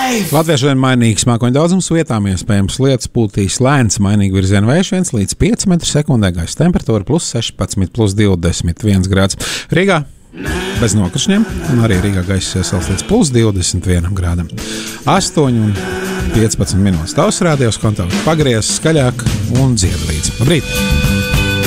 Latvijas šodien mainīgs mākoņu daudzums, vietām iespējams lietus, pūtīs lēns, mainīgi virziena vējš 1 līdz 5 m/sekundē, gaisa temperatūra +16, +21 grāds. Rīgā bez nokrišņiem, un arī Rīgā gaisa iesals līdz +21 grādam. 8:15 minūtes. Tavs rādījos kontakts pagriez skaļāk un dzied līdzi. Labrīt!